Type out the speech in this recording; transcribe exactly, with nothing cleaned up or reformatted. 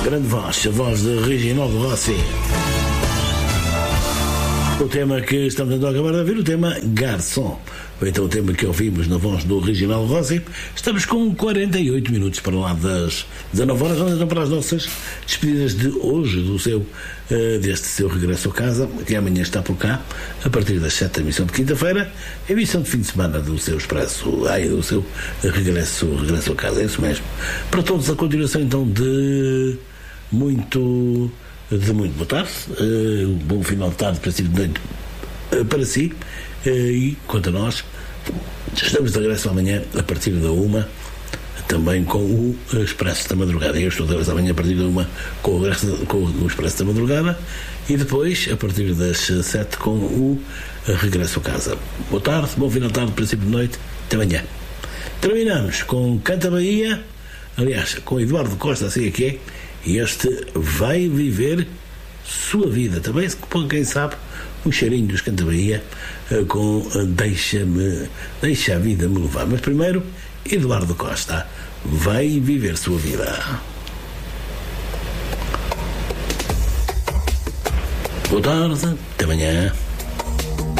Grande voz, a voz de Reginaldo Rossi. O tema que estamos a acabar de ouvir, o tema Garçom. Ou então o tema que ouvimos na voz do Reginaldo Rossi. Estamos com quarenta e oito minutos para lá das dezanove horas. Vamos então para as nossas despedidas de hoje, do seu, uh, deste seu regresso a casa, que amanhã está por cá, a partir das sete da emissão de quinta-feira, emissão de fim de semana do seu expresso, ai, do seu regresso, regresso a casa, é isso mesmo. Para todos, a continuação então de muito... de muito boa tarde, uh, um bom final de tarde, princípio de noite uh, para si, uh, e quanto a nós, estamos de regresso amanhã a partir da uma, também com o Expresso da Madrugada. Eu estou de regresso amanhã a partir da uma com o, com o Expresso da Madrugada, e depois a partir das sete com o Regresso a Casa. Boa tarde, bom final de tarde, princípio de noite, até amanhã. Terminamos com Canta Bahia, aliás, com Eduardo Costa, assim é que é. E este Vai Viver Sua Vida. Também, quem sabe, um cheirinho dos Canta Bahia com Deixa-me, Deixa a Vida Me Levar. Mas primeiro, Eduardo Costa, Vai Viver Sua Vida. Boa tarde, até amanhã.